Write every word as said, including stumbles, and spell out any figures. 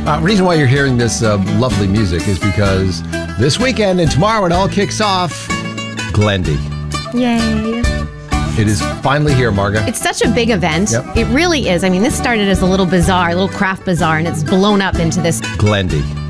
Uh, reason why you're hearing this uh, lovely music is because this weekend and tomorrow it all kicks off. Glendy. Yay. It is finally here, Marga. It's such a big event. Yep. It really is. I mean, this started as a little bazaar, a little craft bazaar, and it's blown up into this. Glendy.